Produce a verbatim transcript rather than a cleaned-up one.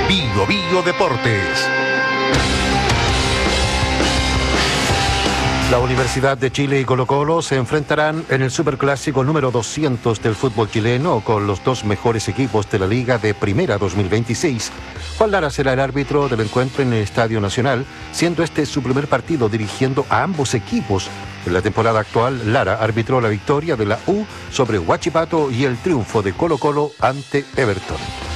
Bio Bio Deportes. La Universidad de Chile y Colo-Colo se enfrentarán en el Superclásico número doscientos del fútbol chileno con los dos mejores equipos de la Liga de Primera dos mil veintiséis. Juan Lara será el árbitro del encuentro en el Estadio Nacional, siendo este su primer partido dirigiendo a ambos equipos. En la temporada actual, Lara arbitró la victoria de la U sobre Huachipato y el triunfo de Colo-Colo ante Everton.